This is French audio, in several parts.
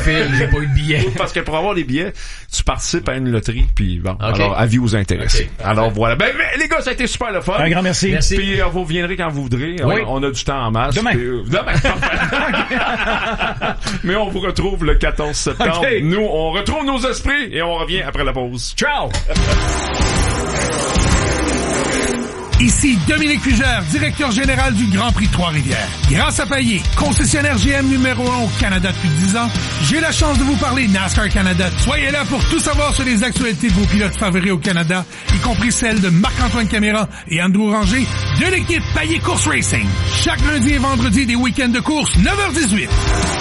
fil, j'ai pas eu de billets. Parce que pour avoir les billets, tu participes à une loterie, puis bon, alors avis aux intéressés. Okay. Alors voilà. Ben les gars, ça a été super le fun. Un grand merci. Puis vous viendrez quand vous voudrez. Oui. On a du temps en masse. Demain. Mais on vous retrouve le 14 septembre. Okay. Nous, on retrouve nos esprits et on revient après la pause. Ciao! Ici Dominique Fugère, directeur général du Grand Prix de Trois-Rivières. Grâce à Payet, concessionnaire GM numéro 1 au Canada depuis 10 ans, j'ai la chance de vous parler NASCAR Canada. Soyez là pour tout savoir sur les actualités de vos pilotes favoris au Canada, y compris celles de Marc-Antoine Caméra et Andrew Ranger de l'équipe Payet Course Racing. Chaque lundi et vendredi des week-ends de course, 9h18.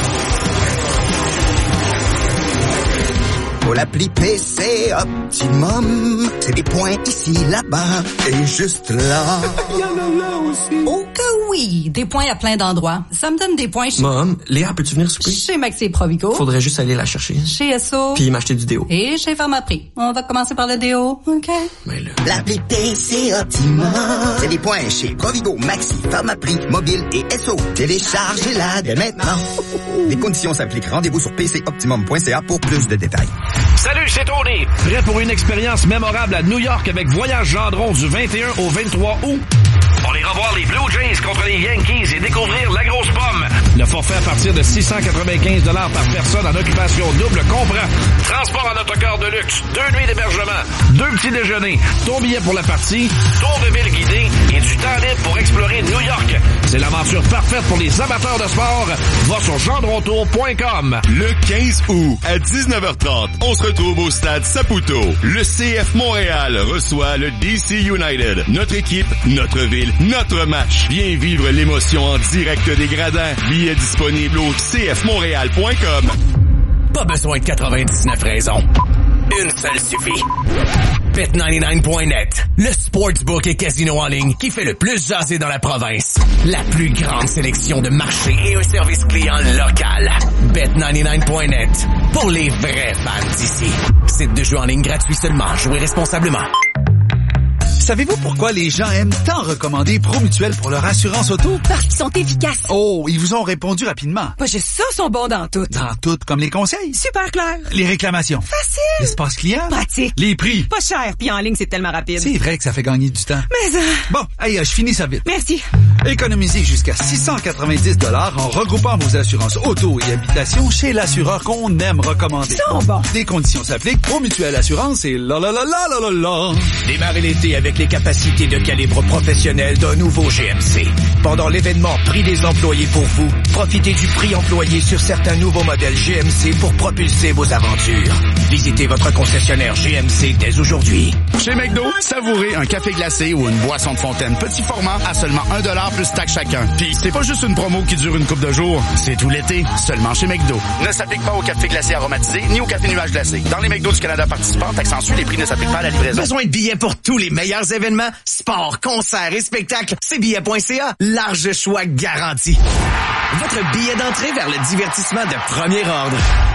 Pour l'appli PC Optimum, c'est des points ici, là-bas et juste là. Il y en a là aussi. Oh que oui, des points à plein d'endroits. Ça me donne des points chez... Mom, Léa, peux-tu venir souper? Chez Maxi Provigo. Faudrait juste aller la chercher. Chez Esso. Puis m'acheter du déo. Et chez Pharmaprix. On va commencer par le déo, OK? Mais là... L'appli PC Optimum, c'est des points chez Provigo, Maxi, Pharmaprix, Mobile et Esso. Téléchargez-la dès maintenant. Les conditions s'appliquent. Rendez-vous sur pcoptimum.ca pour plus de détails. Salut, c'est Tony. Prêt pour une expérience mémorable à New York avec Voyage Gendron du 21 au 23 août? On ira voir les Blue Jays contre les Yankees et découvrir la grosse pomme. Le forfait à partir de 695 $ par personne en occupation double comprend transport en autocar de luxe, 2 nuits d'hébergement, 2 petits déjeuners, ton billet pour la partie, tour de ville guidé et du temps libre pour explorer New York. C'est l'aventure parfaite pour les amateurs de sport. Va sur gendrontour.com. Le 15 août à 19h30, on se retrouve au stade Saputo. Le CF Montréal reçoit le DC United. Notre équipe, notre ville, notre match. Viens vivre l'émotion en direct des gradins. Billets disponibles au cfmontréal.com. Pas besoin de 99 raisons. Une seule suffit. Bet99.net, le sportsbook et casino en ligne qui fait le plus jaser dans la province. La plus grande sélection de marchés et un service client local. Bet99.net, pour les vrais fans d'ici. Site de jeu en ligne gratuit seulement. Jouez responsablement. Savez-vous pourquoi les gens aiment tant recommander Promutuel pour leur assurance auto? Parce qu'ils sont efficaces. Oh, ils vous ont répondu rapidement. Pas juste ça, sont bons dans tout. Dans tout, comme les conseils. Super clair. Les réclamations. Facile. L'espace client. Pratique. Les prix. Pas cher, puis en ligne, c'est tellement rapide. C'est vrai que ça fait gagner du temps. Mais Bon, je finis ça vite. Merci. Économisez jusqu'à 690 $ en regroupant vos assurances auto et habitation chez l'assureur qu'on aime recommander. Ils sont bons. Des conditions s'appliquent. Promutuel Assurance et la. Démarrez l'été avec les capacités de calibre professionnel d'un nouveau GMC. Pendant l'événement Prix des employés pour vous, profitez du prix employé sur certains nouveaux modèles GMC pour propulser vos aventures. Visitez votre concessionnaire GMC dès aujourd'hui. Chez McDo, savourez un café glacé ou une boisson de fontaine petit format à seulement 1$ plus taxe chacun. Puis c'est pas juste une promo qui dure une couple de jours, c'est tout l'été, seulement chez McDo. Ne s'applique pas au café glacé aromatisé ni au café nuage glacé. Dans les McDo du Canada participants, taxes en sus, les prix ne s'appliquent pas à la livraison. Besoin de billets pour tous les meilleurs événements? Sport, concerts et spectacles, c'est billets.ca. Large choix garanti. Votre billet d'entrée vers le divertissement de premier ordre.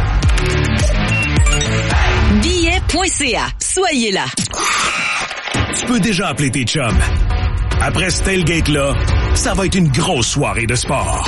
Billets.ca. Soyez là. Tu peux déjà appeler tes chums. Après ce tailgate-là, ça va être une grosse soirée de sport.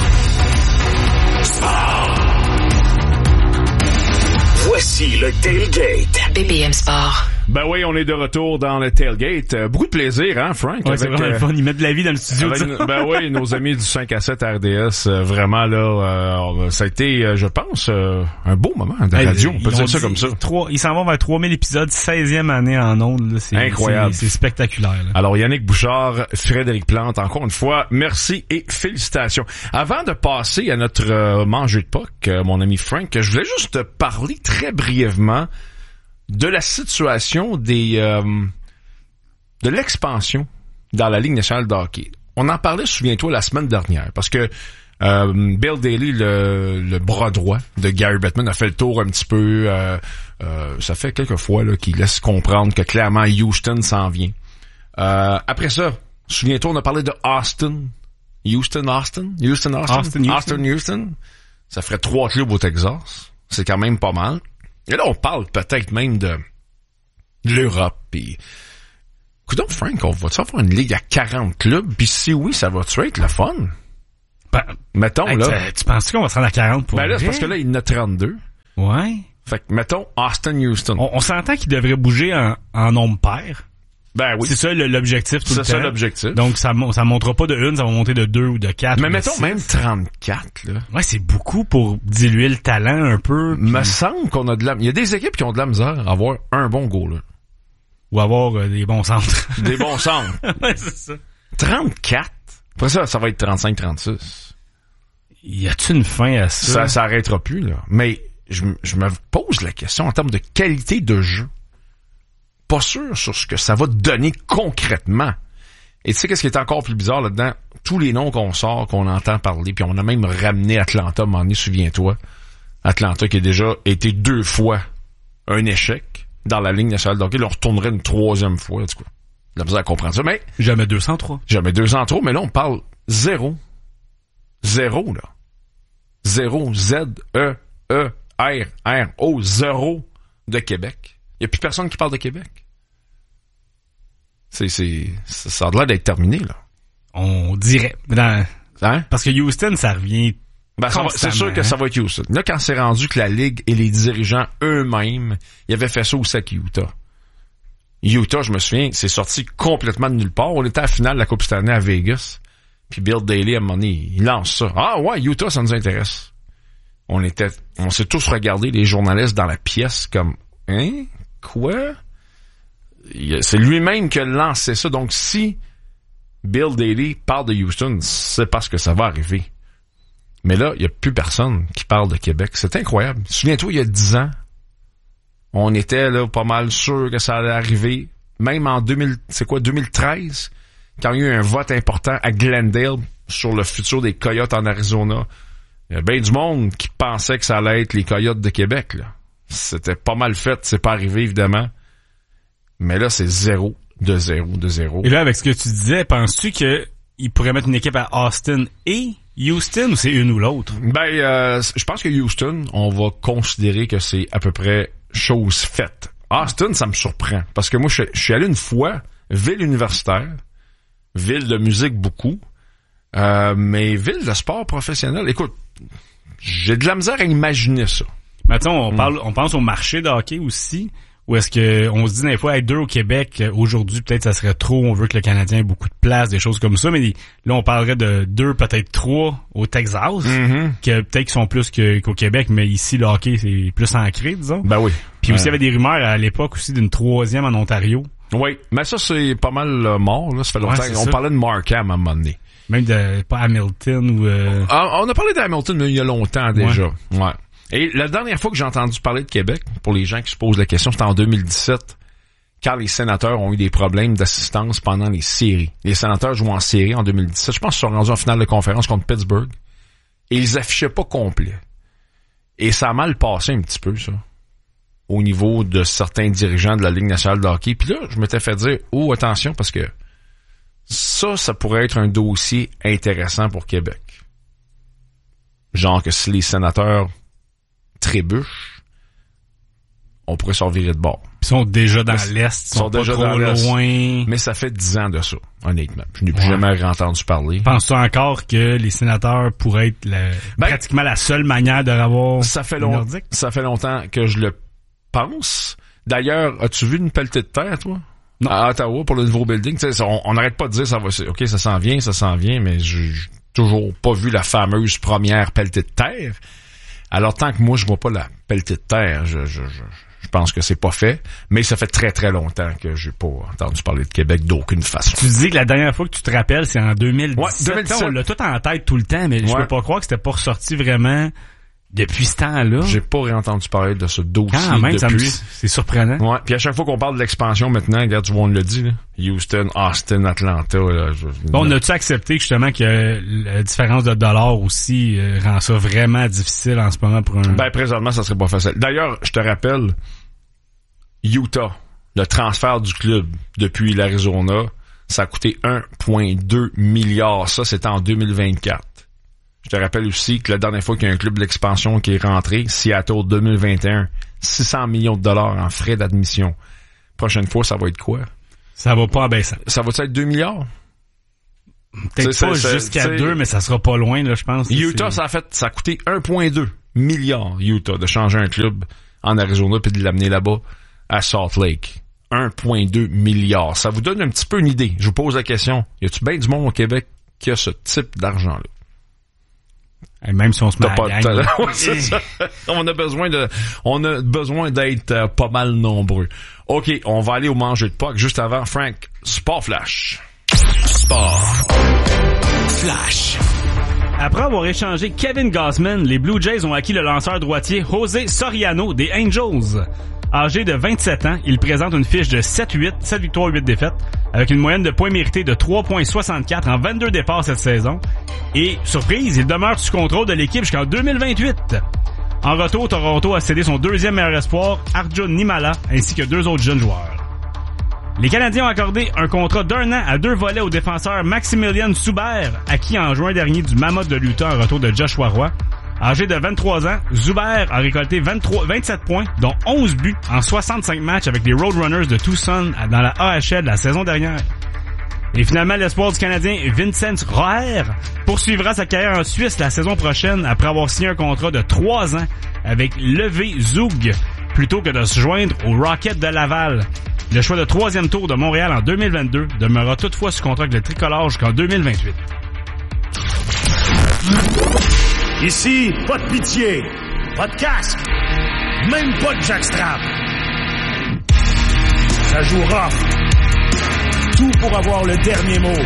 Voici le tailgate. BPM Sport. Ben oui, on est de retour dans le tailgate. Beaucoup de plaisir, hein, Frank? Ouais, c'est vraiment le fun. Ils mettent de la vie dans le studio. Ben oui, nos amis du 5 à 7 RDS, vraiment là, ça a été, je pense, un beau moment de radio. On peut dire ça comme ça. Ils s'en vont vers 3000 épisodes, 16e année en ondes. Là, c'est incroyable. C'est spectaculaire. Là. Alors, Yannick Bouchard, Frédéric Plante, encore une fois, merci et félicitations. Avant de passer à notre manger de Pâques, mon ami Frank, je voulais juste te parler très brièvement de la situation de l'expansion dans la Ligue nationale de hockey. On en parlait, souviens-toi, la semaine dernière, parce que Bill Daly, le bras droit de Gary Bettman, a fait le tour un petit peu. Ça fait quelques fois là, qu'il laisse comprendre que clairement Houston s'en vient. Après ça, souviens-toi, on a parlé de Houston. Ça ferait 3 clubs au Texas. C'est quand même pas mal. Et là, on parle peut-être même de l'Europe. Puis, écoute, Frank, on va-tu avoir une ligue à 40 clubs? Puis si oui, ça va-tu être le fun? Ben, mettons, là. Tu penses qu'on va se rendre à 40 pour ben là, c'est parce que là, il y en a 32. Ouais. Fait que, mettons, Austin-Houston. On s'entend qu'il devrait bouger en nombre pair. Ben oui. C'est ça l'objectif tout le temps. C'est ça l'objectif. Donc ça montera pas de 1, ça va monter de 2 ou de 4. Mais mettons 6. Même 34, là. Ouais, c'est beaucoup pour diluer le talent un peu. Me semble qu'on a de la... Il y a des équipes qui ont de la misère à avoir un bon goaler. Ou avoir des bons centres. Des bons centres. Ouais, c'est ça. 34. Après ça va être 35-36. Y a-t-il une fin à ça? Ça arrêtera plus, là. Mais je me pose la question en termes de qualité de jeu. Pas sûr sur ce que ça va donner concrètement. Et tu sais qu'est-ce qui est encore plus bizarre là-dedans? Tous les noms qu'on sort, qu'on entend parler, puis on a même ramené Atlanta, à un moment donné, souviens-toi. Atlanta qui a déjà été 2 fois un échec dans la Ligue nationale de hockey. Là, on retournerait une 3e fois, en tout cas. La misère à comprendre ça, mais... Jamais 203. Jamais 203, mais là, on parle 0. 0, là. 0, Z-E-E-R-R-O, 0 de Québec. Il n'y a plus personne qui parle de Québec. Ça a l'air d'être terminé, là. On dirait. Parce que Houston, ça revient. C'est sûr que ça va être Houston. Là, quand c'est rendu que la Ligue et les dirigeants eux-mêmes, ils avaient fait ça aussi avec Utah. Utah, je me souviens, c'est sorti complètement de nulle part. On était à la finale de la Coupe Stanley à Vegas. Puis Bill Daly, à un moment donné, il lance ça. Ah ouais, Utah, ça nous intéresse. On s'est tous regardés, les journalistes, dans la pièce comme... Hein? Quoi? C'est lui-même qui a lancé ça. Donc, si Bill Daly parle de Houston, c'est parce que ça va arriver. Mais là, il n'y a plus personne qui parle de Québec. C'est incroyable. Souviens-toi, il y a 10 ans, on était là pas mal sûr que ça allait arriver. Même en 2013, quand il y a eu un vote important à Glendale sur le futur des Coyotes en Arizona, il y a bien du monde qui pensait que ça allait être les Coyotes de Québec, là. C'était pas mal fait, c'est pas arrivé évidemment. Mais là, c'est 0 de 0 de 0. Et là, avec ce que tu disais, penses-tu qu'il pourrait mettre une équipe à Austin et Houston ou c'est une ou l'autre? Je pense que Houston, on va considérer que c'est à peu près chose faite. Austin, ça me surprend. Parce que moi, je suis allé une fois, ville universitaire, ville de musique beaucoup, mais ville de sport professionnel. Écoute, j'ai de la misère à imaginer ça. Maintenant, on pense au marché de hockey aussi, ou est-ce que on se dit des fois, 2 au Québec, aujourd'hui, peut-être ça serait trop, on veut que le Canadien ait beaucoup de place, des choses comme ça, mais là, on parlerait de 2, peut-être 3 au Texas, que peut-être qu'ils sont plus qu'au Québec, mais ici, le hockey, c'est plus ancré, disons. Ben oui. Puis aussi, il y avait des rumeurs à l'époque aussi d'une 3e en Ontario. Oui, mais ça, c'est pas mal mort, là, ça fait longtemps. On parlait de Markham à un moment donné. Même pas Hamilton ou... on a parlé d'Hamilton, mais il y a longtemps déjà. Ouais. Et la dernière fois que j'ai entendu parler de Québec, pour les gens qui se posent la question, c'était en 2017, quand les Sénateurs ont eu des problèmes d'assistance pendant les séries. Les Sénateurs jouent en série en 2017. Je pense qu'ils sont rendus en finale de conférence contre Pittsburgh. Et ils affichaient pas complet. Et ça a mal passé un petit peu, ça. Au niveau de certains dirigeants de la Ligue nationale de hockey. Puis là, je m'étais fait dire, oh, attention, parce que ça pourrait être un dossier intéressant pour Québec. Genre que si les Sénateurs trébuchent, on pourrait s'en virer de bord. Ils sont déjà dans l'Est, ils sont pas trop loin. Mais ça fait 10 ans de ça, honnêtement. Je n'ai plus jamais entendu parler. Penses-tu encore que les Sénateurs pourraient être pratiquement la seule manière de l'avoir Nordique? Ça fait longtemps que je le pense. D'ailleurs, as-tu vu une pelletée de terre, toi? Non. À Ottawa, pour le nouveau building? On n'arrête pas de dire, OK, ça s'en vient, mais j'ai toujours pas vu la fameuse première pelletée de terre. Alors, tant que moi, je vois pas la pelletée de terre, je pense que c'est pas fait. Mais ça fait très, très longtemps que j'ai pas entendu parler de Québec d'aucune façon. Tu dis que la dernière fois que tu te rappelles, c'est en 2017. Ouais, 2017. On l'a tout en tête tout le temps, mais je peux pas croire que c'était pas ressorti vraiment depuis ce temps-là. J'ai pas réentendu parler de ce dossier quand même, depuis. C'est surprenant. Ouais. Puis à chaque fois qu'on parle de l'expansion maintenant, regarde, on le dit, là. Houston, Austin, Atlanta. Là, on a-tu accepté justement que la différence de dollars aussi rend ça vraiment difficile en ce moment pour un... Ben, présentement, ça serait pas facile. D'ailleurs, je te rappelle, Utah, le transfert du club depuis l'Arizona, ça a coûté 1,2 milliard. Ça, c'était en 2024. Je te rappelle aussi que la dernière fois qu'il y a un club de l'expansion qui est rentré, Seattle 2021, 600 millions de dollars en frais d'admission. Prochaine fois, ça va être quoi? Ça va pas en baissant. Ça va être 2 milliards? Peut-être pas jusqu'à 2, mais ça sera pas loin, là, je pense. Utah, ça a coûté 1,2. milliards, Utah, de changer un club en Arizona puis de l'amener là-bas à Salt Lake. 1,2 milliard. Ça vous donne un petit peu une idée. Je vous pose la question. Y a-tu bien du monde au Québec qui a ce type d'argent-là? Et même si on se met à la gang, ouais, c'est ça. On a besoin d'être pas mal nombreux. OK, on va aller au manger de Puck. Juste avant, Frank, Sport Flash. Sport Flash. Après avoir échangé Kevin Gausman, les Blue Jays ont acquis le lanceur droitier José Soriano des Angels. Âgé de 27 ans, il présente une fiche de 7 victoires, 8 défaites, avec une moyenne de points mérités de 3,64 en 22 départs cette saison. Et, surprise, il demeure sous contrôle de l'équipe jusqu'en 2028. En retour, Toronto a cédé son deuxième meilleur espoir, Arjun Nimala, ainsi que 2 autres jeunes joueurs. Les Canadiens ont accordé un contrat d'1 an à 2 volets au défenseur Maximilian Zuber, acquis en juin dernier du Mammoth de l'Utah en retour de Joshua Roy. Âgé de 23 ans, Zuber a récolté 27 points, dont 11 buts en 65 matchs avec les Roadrunners de Tucson dans la AHL la saison dernière. Et finalement, l'espoir du Canadien Vincent Roer poursuivra sa carrière en Suisse la saison prochaine après avoir signé un contrat de 3 ans avec Levé Zug plutôt que de se joindre au Rocket de Laval. Le choix de 3e tour de Montréal en 2022 demeurera toutefois sous contrat avec le tricolore jusqu'en 2028. Ici, pas de pitié, pas de casque, même pas de jackstrap. Ça joue rough. Tout pour avoir le dernier mot.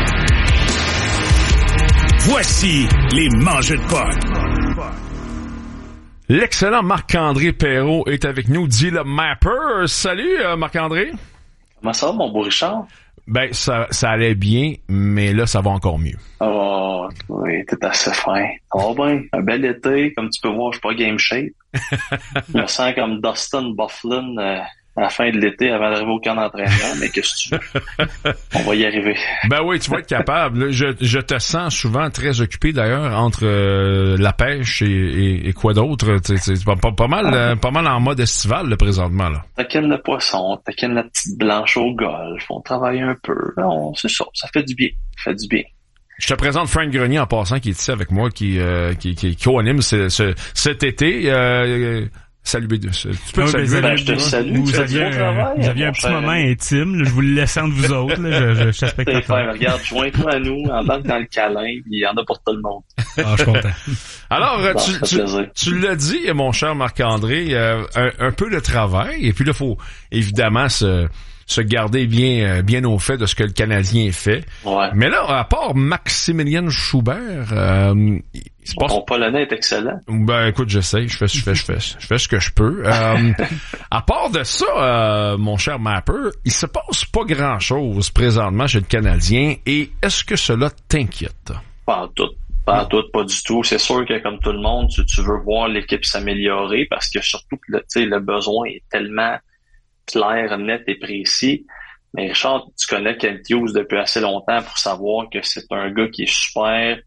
Voici les mangeux de Puck. L'excellent Marc-André Perrault est avec nous, dit le Mapper. Salut Marc-André. Comment ça va, mon beau Richard? Ben, ça allait bien, mais là, ça va encore mieux. Oh, oui, t'es assez fin. Ça va bien. Un bel été, comme tu peux voir, je suis pas game shape. Je me sens comme Dustin Byfuglien à la fin de l'été avant d'arriver au camp d'entraînement, mais qu'est-ce que tu veux? On va y arriver. Ben oui, tu vas être capable. Je te sens souvent très occupé d'ailleurs entre la pêche et quoi d'autre. C'est pas mal en mode estival là, présentement. Là. Taquine le poisson, taquine la petite blanche au golf, on travaille un peu. Non, c'est ça fait du bien. Ça fait du bien. Je te présente Frank Grenier en passant qui est ici avec moi, qui co-anime cet été. Salut B2. Tu peux saluer. Ben, je te salue. Vous aviez un petit moment intime. Là, je vous le laisse entre vous autres. Là, je suis spectateur. Regarde, joins-toi à nous, embarque dans le câlin, puis il y en a pour tout le monde. Ah, je suis content. Alors, tu l'as dit, mon cher Marc-André, un peu de travail, et puis là, faut évidemment se garder bien au fait de ce que le Canadien fait. Ouais. Mais là, à part Maximilian Schubert, Mon polonais est excellent. Ben écoute, j'essaie, je fais ce que je peux. À part de ça, mon cher Mapper, il se passe pas grand-chose présentement chez le Canadien, et est-ce que cela t'inquiète? Pas tout, pas du tout. C'est sûr que comme tout le monde, tu veux voir l'équipe s'améliorer parce que surtout le besoin est tellement clair, net et précis. Mais Richard, tu connais Kent Hughes depuis assez longtemps pour savoir que c'est un gars qui est super,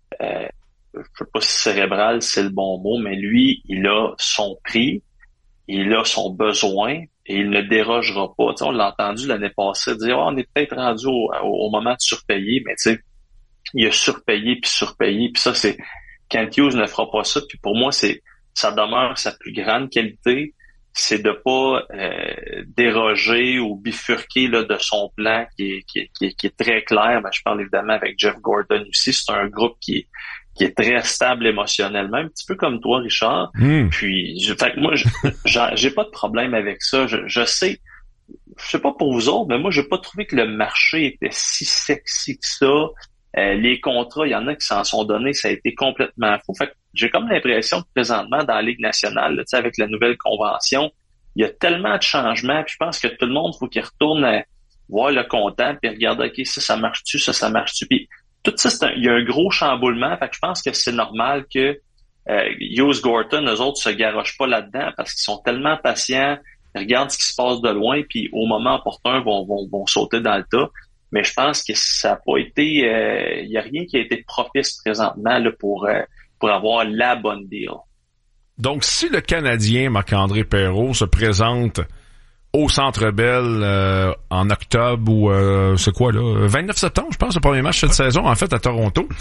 je sais pas si cérébral c'est le bon mot, mais lui, il a son prix, il a son besoin et il ne dérogera pas. T'sais, on l'a entendu l'année passée dire on est peut-être rendu au moment de surpayer, mais tu sais, il a surpayé, puis ça c'est Kent Hughes ne fera pas ça. Puis pour moi, ça demeure sa plus grande qualité. C'est de pas déroger ou bifurquer là, de son plan qui est très clair. Ben, je parle évidemment avec Jeff Gordon aussi. C'est un groupe qui est très stable émotionnellement, un petit peu comme toi, Richard. Puis, moi, j'ai pas de problème avec ça. Je sais pas pour vous autres, mais moi, j'ai pas trouvé que le marché était si sexy que ça. Les contrats, il y en a qui s'en sont donnés, ça a été complètement fou. Fait que j'ai comme l'impression que présentement, dans la Ligue nationale, là, avec la nouvelle convention, il y a tellement de changements, puis je pense que tout le monde, faut qu'il retourne voir le comptant, puis regarder, OK, ça marche-tu, ça marche-tu. Puis tout ça, il y a un gros chamboulement, fait que je pense que c'est normal que Hughes Gorton, eux autres, se garochent pas là-dedans, parce qu'ils sont tellement patients, ils regardent ce qui se passe de loin, puis au moment opportun, vont sauter dans le tas. Mais je pense que ça n'a pas été... il y a rien qui a été propice présentement là, pour avoir la bonne deal. Donc, si le Canadien, Marc-André Perrault, se présente au Centre Bell en octobre ou c'est quoi là? 29 septembre, je pense, le premier match cette saison, en fait, à Toronto.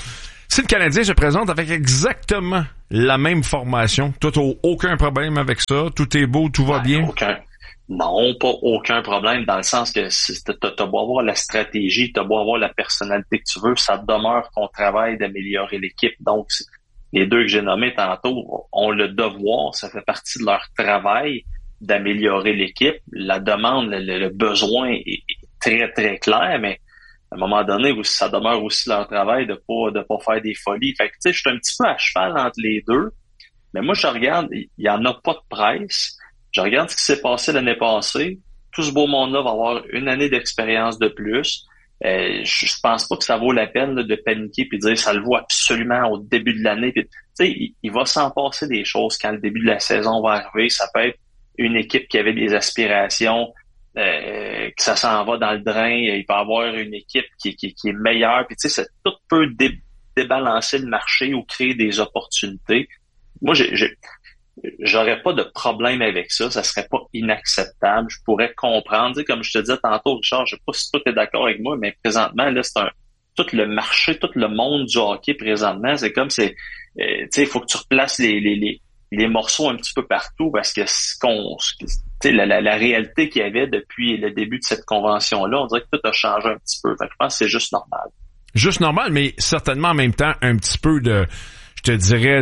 Si le Canadien se présente avec exactement la même formation, toi, t'as aucun problème avec ça? Tout est beau, tout va bien? Non, pas aucun problème, dans le sens que t'as beau avoir la stratégie, t'as beau avoir la personnalité que tu veux, ça demeure ton travail d'améliorer l'équipe. Donc, les deux que j'ai nommés tantôt ont le devoir, ça fait partie de leur travail d'améliorer l'équipe. La demande, le besoin est très, très clair, mais à un moment donné, ça demeure aussi leur travail de pas faire des folies. Fait que, tu sais, je suis un petit peu à cheval entre les deux, mais moi, je regarde, il y en a pas de presse. Je regarde ce qui s'est passé l'année passée. Tout ce beau monde-là va avoir une année d'expérience de plus. Je pense pas que ça vaut la peine là, de paniquer puis de dire ça le vaut absolument au début de l'année. Tu sais, il va s'en passer des choses quand le début de la saison va arriver. Ça peut être une équipe qui avait des aspirations, que ça s'en va dans le drain. Il peut y avoir une équipe qui est meilleure. Puis tu sais, tout peut débalancer le marché ou créer des opportunités. Moi, j'aurais pas de problème avec ça. Ça serait pas inacceptable. Je pourrais comprendre. Tu sais, comme je te disais tantôt, Richard, je sais pas si toi t'es d'accord avec moi, mais présentement, là, tout le marché, tout le monde du hockey présentement, c'est comme tu sais, il faut que tu replaces les morceaux un petit peu partout parce que tu sais, la réalité qu'il y avait depuis le début de cette convention-là, on dirait que tout a changé un petit peu. Fait que je pense que c'est juste normal. Juste normal, mais certainement en même temps un petit peu de, je te dirais,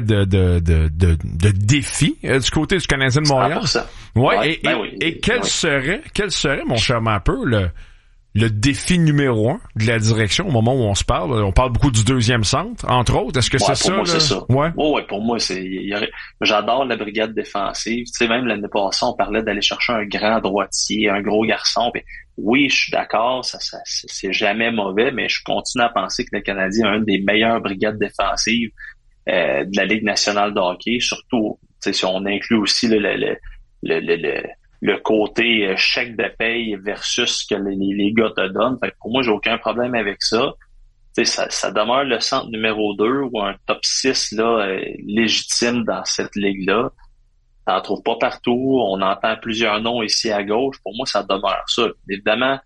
de défi du côté du Canadien de Montréal. 100%. Ouais, et quel serait, mon cher Mapper, le défi numéro 1 de la direction au moment où on se parle? On parle beaucoup du deuxième centre, entre autres. Est-ce que c'est ça? Pour moi, c'est ça. Ouais. Ouais, pour moi, j'adore la brigade défensive. Tu sais, même l'année passée, on parlait d'aller chercher un grand droitier, un gros garçon. Puis, oui, je suis d'accord, c'est jamais mauvais, mais je continue à penser que le Canadien a une des meilleures brigades défensives de la Ligue nationale de hockey, surtout si on inclut aussi le côté chèque de paye versus ce que les gars te donnent. Fait que pour moi, j'ai aucun problème avec ça. Ça demeure le centre numéro 2 ou un top 6 là, légitime dans cette ligue-là. T'en trouves pas partout. On entend plusieurs noms ici à gauche. Pour moi, ça demeure ça. Évidemment,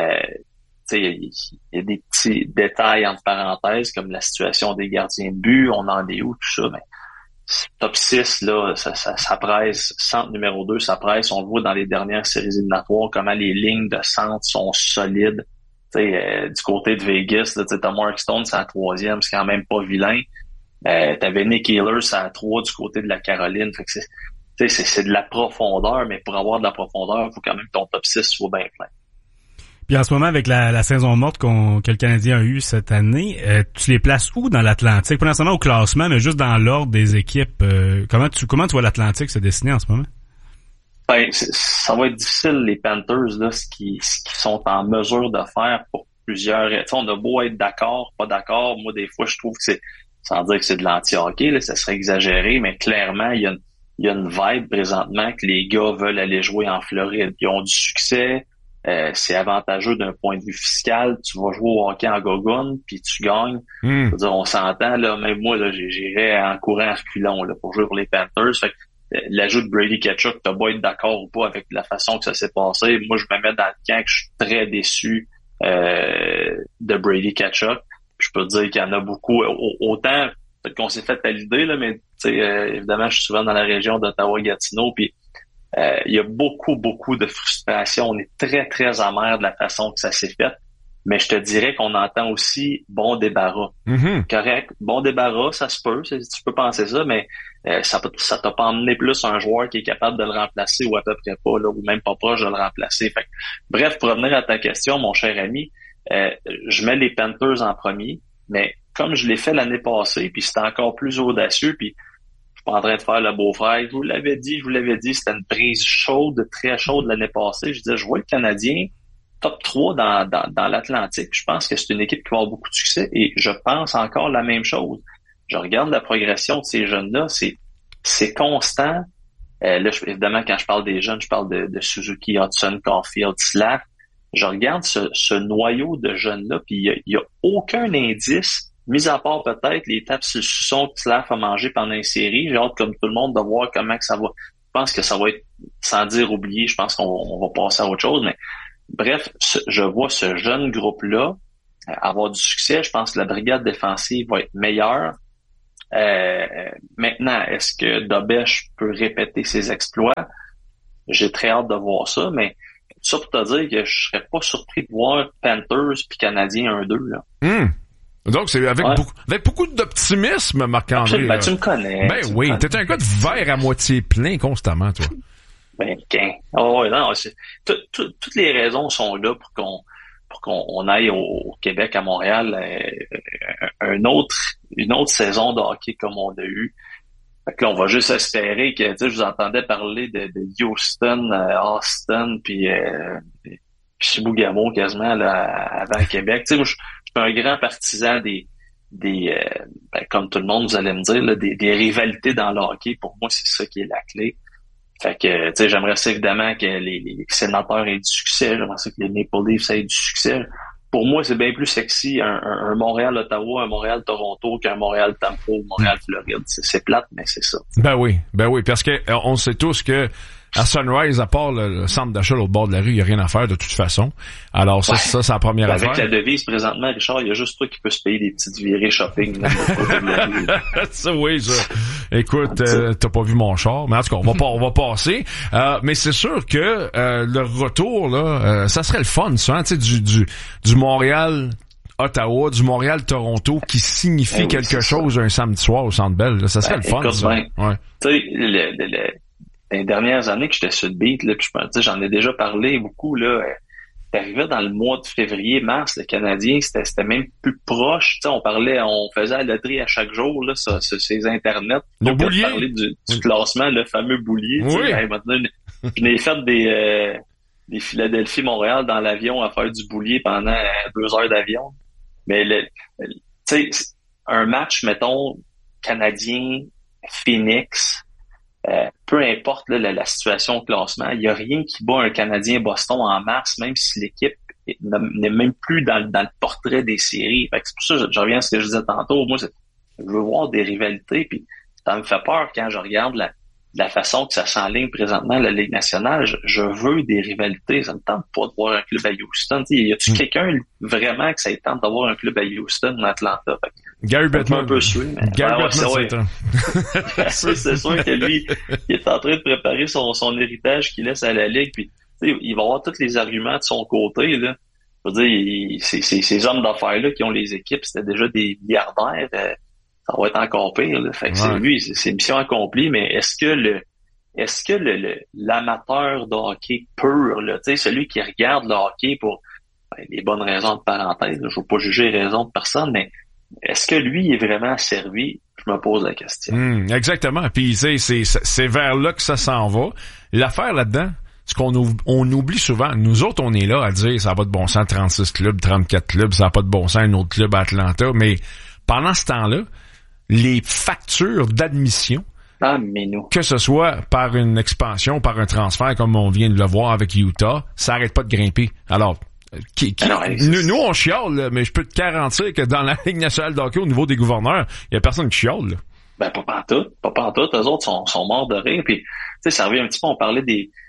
il y a des petits détails entre parenthèses comme la situation des gardiens de but, on en est où, tout ça, mais top 6, là, ça presse. Centre numéro 2, ça presse. On le voit dans les dernières séries éliminatoires, comment les lignes de centre sont solides. Du côté de Vegas, t'as Mark Stone, c'est à la 3e, c'est quand même pas vilain. T'avais Nick Healer, c'est à la 3 du côté de la Caroline. Fait que c'est de la profondeur, mais pour avoir de la profondeur, il faut quand même que ton top 6 soit bien plein. Puis en ce moment, avec la saison morte que le Canadien a eue cette année, tu les places où dans l'Atlantique? Pas nécessairement au classement, mais juste dans l'ordre des équipes. Comment tu vois l'Atlantique se dessiner en ce moment? Ben, ça va être difficile, les Panthers, là, ce qu'ils sont en mesure de faire pour plusieurs... Tu sais, on a beau être d'accord, pas d'accord. Moi, des fois, je trouve que c'est... Sans dire que c'est de l'anti-hockey, là, ça serait exagéré, mais clairement, il y a une vibe présentement que les gars veulent aller jouer en Floride. Ils ont du succès. C'est avantageux d'un point de vue fiscal. Tu vas jouer au hockey en gogoune, puis tu gagnes. Je veux dire, on s'entend, là, même moi, là, j'irais en courant à reculons là, pour jouer pour les Panthers. Fait que, l'ajout de Brady Tkachuk, t'as beau être d'accord ou pas avec la façon que ça s'est passé. Moi, je me mets dans le camp que je suis très déçu de Brady Tkachuk. Je peux te dire qu'il y en a beaucoup. Autant, peut-être qu'on s'est fait à l'idée, là, mais évidemment, je suis souvent dans la région d'Ottawa-Gatineau, puis il y a beaucoup de frustration. On est très, très amer de la façon que ça s'est fait. Mais je te dirais qu'on entend aussi bon débarras. Correct. Bon débarras, ça se peut. Tu peux penser ça, mais ça t'a pas emmené plus un joueur qui est capable de le remplacer ou à peu près pas, là, ou même pas proche de le remplacer. Fait que, bref, pour revenir à ta question, mon cher ami, je mets les Panthers en premier, mais comme je l'ai fait l'année passée, puis c'était encore plus audacieux, puis je suis pas en train de faire le beau-frère. Je vous l'avais dit, c'était une prise chaude, très chaude l'année passée. Je disais, je vois le Canadien top 3 dans l'Atlantique. Je pense que c'est une équipe qui va avoir beaucoup de succès et je pense encore la même chose. Je regarde la progression de ces jeunes-là, c'est constant. Là, évidemment, quand je parle des jeunes, je parle de Suzuki, Hudson, Caulfield, Slav. Je regarde ce noyau de jeunes-là, puis il y a aucun indice, mis à part peut-être les tapes sur le suçon que Slav a mangé pendant une série. J'ai hâte, comme tout le monde, de voir comment que ça va. Je pense que ça va être, sans dire oublié, je pense qu'on va passer à autre chose, mais bref, je vois ce jeune groupe-là avoir du succès. Je pense que la brigade défensive va être meilleure. Maintenant, est-ce que Dobèche peut répéter ses exploits? J'ai très hâte de voir ça, mais tout ça pour te dire que je serais pas surpris de voir Panthers puis Canadiens 1-2, là. Donc, c'est avec beaucoup d'optimisme, Marc-André. Ben, tu me connais. Ben oui, t'es un gars de verre à moitié plein constamment, toi. Ben, non, toutes les raisons sont là pour qu'on aille au Québec, à Montréal, une autre saison de hockey comme on a eu. Fait que là, on va juste espérer que, tu sais, je vous entendais parler de Houston, Austin, puis Chibougamau quasiment là avant Québec. Tu sais, moi, je suis un grand partisan comme tout le monde, vous allez me dire, là, des rivalités dans le hockey. Pour moi, c'est ça qui est la clé. Fait que, tu sais, j'aimerais ça évidemment que les sénateurs aient du succès. J'aimerais ça que les Maple Leafs aient du succès. Pour moi, c'est bien plus sexy un Montréal-Ottawa, un Montréal-Toronto qu'un Montréal-Tampa ou Montréal-Floride. C'est plate, mais c'est ça. Ben oui, parce que on sait tous que à Sunrise, à part le centre d'achat l'autre bord de la rue, il n'y a rien à faire de toute façon. Alors ça, c'est la première affaire. Avec la devise présentement, Richard, il y a juste toi qui peux se payer des petites virées shopping. Ça, oui, ça. Écoute, t'as pas vu mon char, mais en tout cas, on va passer. Mais c'est sûr que le retour, là, ça serait le fun, ça, hein, tu sais, du Montréal Ottawa, du Montréal-Toronto qui signifie quelque chose un samedi soir au Centre Bell. Là, ça serait le fun, écoute, ça. Ouais. Tu sais, les dernières années que j'étais sur le beat, là, puis j'en ai déjà parlé beaucoup, là. T'arrivais dans le mois de février, mars, le Canadien, c'était même plus proche. Tu sais, on faisait la loterie à chaque jour, là, sur ces internets. Le boulier. Parler du classement, le fameux boulier. Oui. Maintenant, je n'ai fait des Philadelphie-Montréal dans l'avion à faire du boulier pendant 2 heures d'avion. Mais tu sais, un match, mettons, Canadien-Phoenix, peu importe là, la situation au classement, il n'y a rien qui bat un Canadien-Boston en mars, même si l'équipe n'est même plus dans le portrait des séries. Fait que c'est pour ça que je reviens à ce que je disais tantôt. Moi, je veux voir des rivalités, puis ça me fait peur quand je regarde la façon que ça s'enligne présentement à la Ligue nationale. Je veux des rivalités. Ça me tente pas de voir un club à Houston. Y a-tu quelqu'un vraiment que ça tente d'avoir un club à Houston ou à Atlanta? Gary Bettman. Un peu suivi, mais c'est sûr que lui, il est en train de préparer son héritage qu'il laisse à la Ligue. Puis, il va avoir tous les arguments de son côté. Là. Je veux dire, ces hommes d'affaires-là qui ont les équipes, c'était déjà des milliardaires. Ça va être encore pire. Là. Fait que c'est mission accomplie, mais est-ce que l'amateur de hockey pur, là, celui qui regarde le hockey pour des bonnes raisons de parenthèse, là, je veux pas juger les raisons de personne, mais est-ce que lui est vraiment servi? Je me pose la question. Exactement. Puis c'est vers là que ça s'en va. L'affaire là-dedans, ce qu'on oublie souvent, nous autres, on est là à dire ça n'a pas de bon sens, 36 clubs, 34 clubs, ça n'a pas de bon sens, un autre club à Atlanta, mais pendant ce temps-là, les factures d'admission, que ce soit par une expansion, par un transfert, comme on vient de le voir avec Utah, ça arrête pas de grimper. Alors, nous, on chiale, là, mais je peux te garantir que dans la Ligue nationale de hockey, au niveau des gouverneurs, il y a personne qui chiale. Là. Ben, pas pantoute. Eux autres sont morts de rire. Puis, tu sais, ça revient un petit peu, on parlait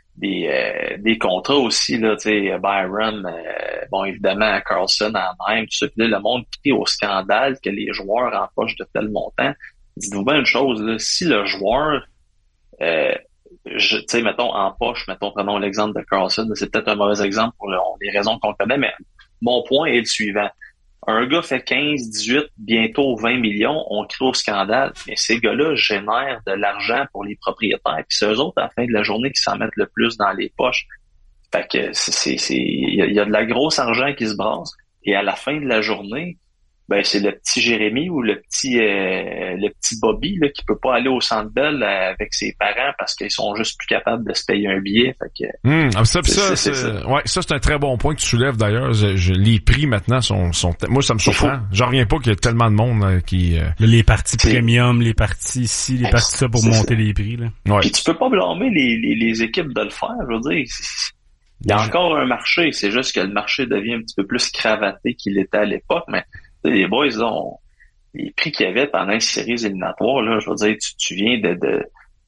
des contrats aussi, là, tu sais, Byron, évidemment, Carlson, Anaheim, tout ça. Puis là, le monde crie au scandale que les joueurs empochent de tel montant. Dites-vous bien une chose, là, si le joueur, tu sais, prenons l'exemple de Carlson, c'est peut-être un mauvais exemple pour les raisons qu'on connaît, mais mon point est le suivant. Un gars fait 15, 18, bientôt 20 millions, on crie au scandale, mais ces gars-là génèrent de l'argent pour les propriétaires, puis c'est eux autres, à la fin de la journée, qui s'en mettent le plus dans les poches. Fait que il y a de la grosse argent qui se brasse, et à la fin de la journée, ben c'est le petit Jérémy ou le petit Bobby là qui peut pas aller au Centre Bell avec ses parents parce qu'ils sont juste plus capables de se payer un billet. Fait que ça c'est un très bon point que tu soulèves d'ailleurs. Les prix maintenant sont moi ça me surprend. J'en reviens pas qu'il y a tellement de monde qui les parties premium, les parties ici, les parties ça pour monter les prix là. Ouais. Puis tu peux pas blâmer les équipes de le faire, je veux dire. Il y a encore un marché, c'est juste que le marché devient un petit peu plus cravaté qu'il était à l'époque, mais les boys, là, les prix qu'il y avait pendant les séries éliminatoires, là, je veux dire, tu viens de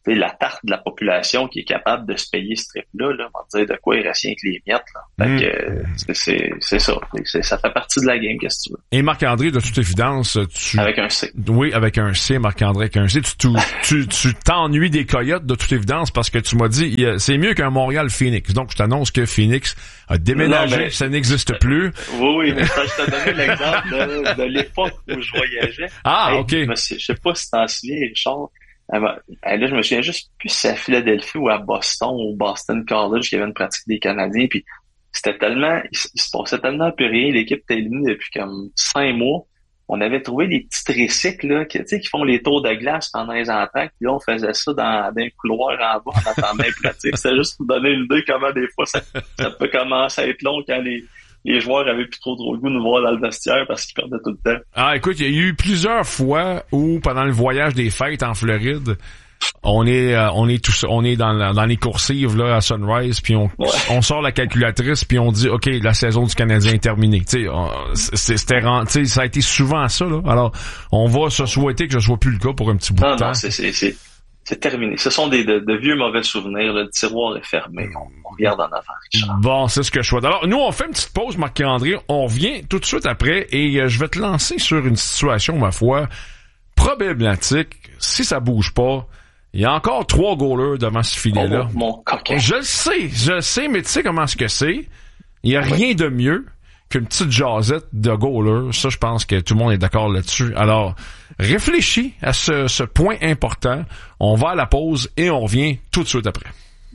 la tarte de la population qui est capable de se payer ce trip-là, on va dire de quoi il reste rien que les miettes. Là. Fait que c'est ça. Ça fait partie de la game, qu'est-ce que tu veux. Et Marc-André, de toute évidence, avec un C. Oui, avec un C, Marc-André, avec un C. Tu t'ennuies des Coyotes, de toute évidence, parce que tu m'as dit, c'est mieux qu'un Montréal-Phoenix. Donc, je t'annonce que Phoenix a déménagé, ça n'existe plus. Oui, mais je te donnais l'exemple de l'époque où je voyageais. Ah, OK. Je sais pas si t'en souviens, Richard. Là, je me souviens juste plus si c'est à Philadelphie ou à Boston, ou Boston College, qu'il y avait une pratique des Canadiens, puis c'était tellement, il se passait tellement plus rien, l'équipe était éliminée depuis comme 5 mois. On avait trouvé des petits tricycles, là, qui font les tours de glace pendant les entractes, puis là, on faisait ça dans un couloir en bas, en attendant les pratiques. C'était juste pour donner une idée comment des fois ça peut commencer à être long quand les joueurs avaient plus trop le goût de nous voir dans le vestiaire parce qu'ils perdaient tout le temps. Ah, écoute, il y a eu plusieurs fois où, pendant le voyage des fêtes en Floride, on est dans les coursives, là, à Sunrise, puis on sort la calculatrice, puis on dit, OK, la saison du Canadien est terminée. Tu sais, ça a été souvent ça, là. Alors, on va se souhaiter que ce soit plus le cas pour un petit bout de temps. Non, c'est terminé. Ce sont de vieux mauvais souvenirs. Le tiroir est fermé. On regarde en avant, Richard. Bon, c'est ce que je souhaite. Alors, nous, on fait une petite pause, Marc-André. On revient tout de suite après et je vais te lancer sur une situation, ma foi, problématique. Si ça bouge pas, il y a encore 3 goalers devant ce filet-là. Mon coquin. Je le sais, mais tu sais comment est-ce que c'est. Il y a rien de mieux qu'une petite jasette de goalers. Ça, je pense que tout le monde est d'accord là-dessus. Alors, réfléchis à ce point important. On va à la pause et on revient tout de suite après.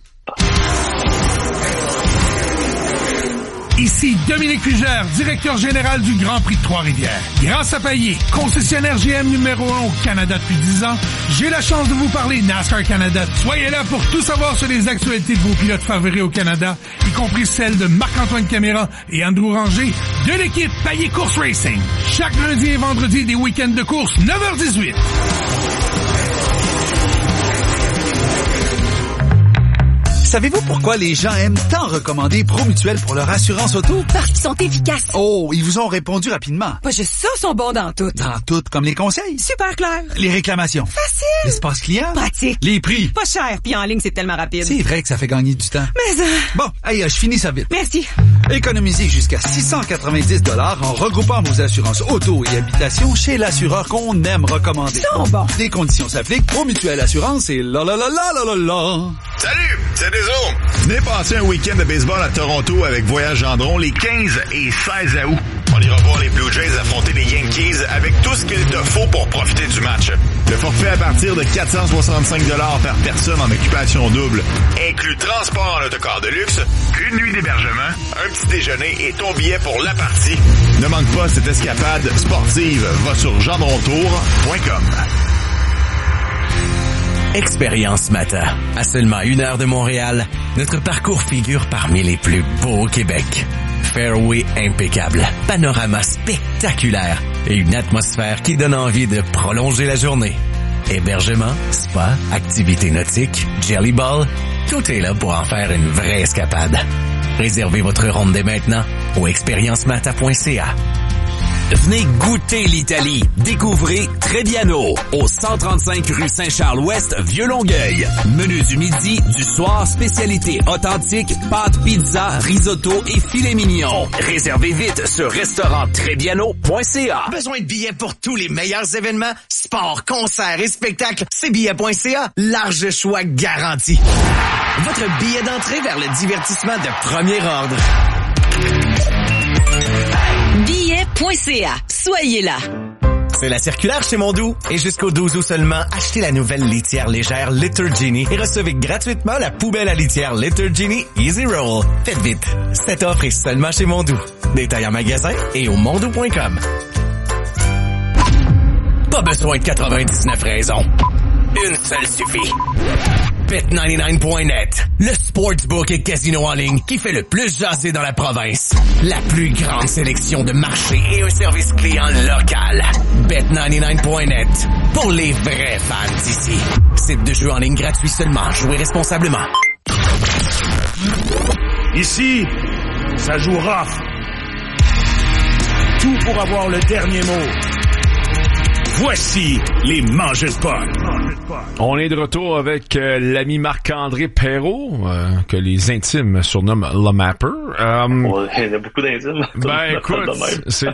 Ici Dominique Fugère, directeur général du Grand Prix de Trois-Rivières. Grâce à Payet, concessionnaire GM numéro 1 au Canada depuis 10 ans, j'ai la chance de vous parler NASCAR Canada. Soyez là pour tout savoir sur les actualités de vos pilotes favoris au Canada, y compris celles de Marc-Antoine Caméra et Andrew Ranger de l'équipe Payet Course Racing. Chaque lundi et vendredi des week-ends de course, 9h18. Savez-vous pourquoi les gens aiment tant recommander Promutuel pour leur assurance auto? Parce qu'ils sont efficaces. Oh, ils vous ont répondu rapidement. Pas juste ça, sont bons dans tout. Dans tout, comme les conseils. Super clair. Les réclamations. Facile. L'espace client. Pratique. Les prix. Pas cher, puis en ligne, c'est tellement rapide. C'est vrai que ça fait gagner du temps. Mais Bon, allez, je finis ça vite. Merci. Économisez jusqu'à 690 $ en regroupant vos assurances auto et habitation chez l'assureur qu'on aime recommander. Ils sont bons. Des conditions s'appliquent. Promutuel Assurance et la. Salut, c'est Deso. Venez passer un week-end de baseball à Toronto avec Voyage Gendron les 15 et 16 août. On ira voir les Blue Jays affronter les Yankees avec tout ce qu'il te faut pour profiter du match. Le forfait à partir de 465 $ par personne en occupation double inclut transport en autocar de luxe, une nuit d'hébergement, un petit déjeuner et ton billet pour la partie. Ne manque pas cette escapade sportive. Va sur gendrontour.com. Expérience Mata. À seulement 1 heure de Montréal, notre parcours figure parmi les plus beaux au Québec. Fairway impeccable, panorama spectaculaire et une atmosphère qui donne envie de prolonger la journée. Hébergement, spa, activités nautiques, jelly ball, tout est là pour en faire une vraie escapade. Réservez votre ronde dès maintenant au expériencemata.ca. Venez goûter l'Italie. Découvrez Trebbiano, au 135 rue Saint-Charles-Ouest, Vieux-Longueuil. Menu du midi, du soir, spécialité authentique, pâtes, pizza, risotto et filet mignon. Réservez vite sur restauranttrebbiano.ca. Besoin de billets pour tous les meilleurs événements, sports, concerts et spectacles? C'est billets.ca. Large choix garanti. Votre billet d'entrée vers le divertissement de premier ordre. Billet.ca. Soyez là. C'est la circulaire chez Mondou. Et jusqu'au 12 août seulement, achetez la nouvelle litière légère Litter Genie et recevez gratuitement la poubelle à litière Litter Genie Easy Roll. Faites vite. Cette offre est seulement chez Mondou. Détail en magasin et au mondou.com. Pas besoin de 99 raisons. Une seule suffit. Bet99.net, le sportsbook et casino en ligne qui fait le plus jaser dans la province. La plus grande sélection de marchés et un service client local. Bet99.net, pour les vrais fans d'ici. Site de jeu en ligne gratuit seulement. Jouez responsablement. Ici, ça joue rough. Tout pour avoir le dernier mot. Voici les mangeurs de pommes. On est de retour avec l'ami Marc-André Perrault, que les intimes surnomment le Mapper. Il y a beaucoup d'intimes. Ben écoute, c'est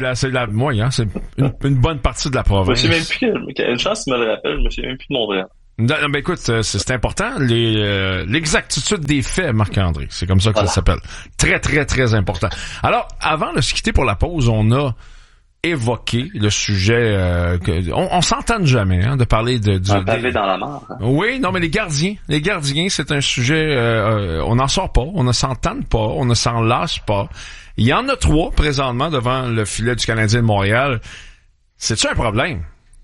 une bonne partie de la province. Je me souviens même plus, une chance tu me le rappelles, je me souviens même plus de mon vrai. Non, ben écoute, c'est important, l'exactitude des faits, Marc-André. C'est comme ça que ça s'appelle. Très, très, très important. Alors, avant de se quitter pour la pause, on a évoqué le sujet on s'entend jamais de parler du pavé dans la mare. Hein. Oui, non, mais les gardiens, c'est un sujet on n'en sort pas, on ne s'entend pas, on ne s'en lasse pas. Il y en a 3 présentement devant le filet du Canadien de Montréal. C'est-tu un problème?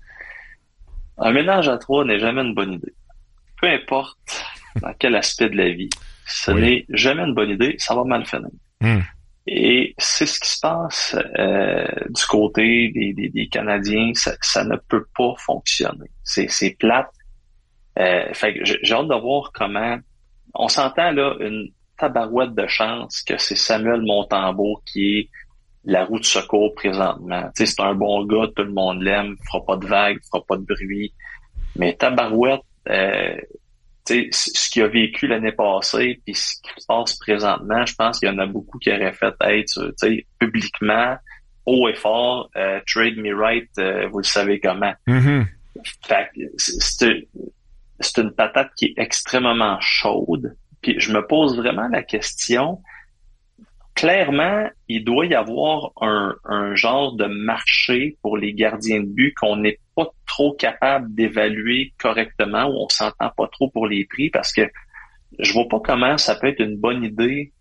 Un ménage à 3 n'est jamais une bonne idée. Peu importe dans quel aspect de la vie, ce n'est jamais une bonne idée, ça va mal finir. Et c'est ce qui se passe du côté des Canadiens, ça ne peut pas fonctionner. C'est plate. Fait que j'ai hâte de voir comment. On s'entend là une tabarouette de chance que c'est Samuel Montembeault qui est la roue de secours présentement. Tu sais, c'est un bon gars, tout le monde l'aime, fera pas de vagues, fera pas de bruit. Mais tabarouette, tu sais, ce qu'il a vécu l'année passée puis ce qui se passe présentement, je pense qu'il y en a beaucoup qui auraient fait être, tu sais, publiquement, haut et fort, trade me right, vous le savez comment. Fait que c'est une patate qui est extrêmement chaude. Puis je me pose vraiment la question, clairement, il doit y avoir un genre de marché pour les gardiens de but qu'on n'est pas trop capable d'évaluer correctement, ou on s'entend pas trop pour les prix, parce que je vois pas comment ça peut être une bonne idée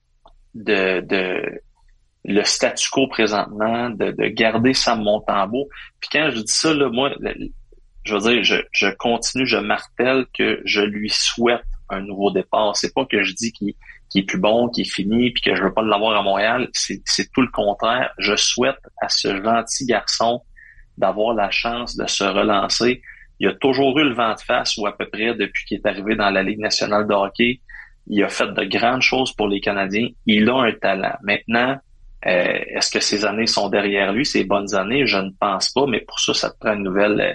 de le statu quo présentement, de garder Sam Montembeault. Puis quand je dis ça, là, moi, je veux dire, je continue, je martèle que je lui souhaite un nouveau départ. C'est pas que je dis qu'il est plus bon, qu'il est fini, puis que je veux pas l'avoir à Montréal. C'est tout le contraire. Je souhaite à ce gentil garçon d'avoir la chance de se relancer. Il a toujours eu le vent de face, ou à peu près, depuis qu'il est arrivé dans la Ligue nationale de hockey. Il a fait de grandes choses pour les Canadiens. Il a un talent. Maintenant, est-ce que ces années sont derrière lui, ces bonnes années? Je ne pense pas, mais pour ça te prend une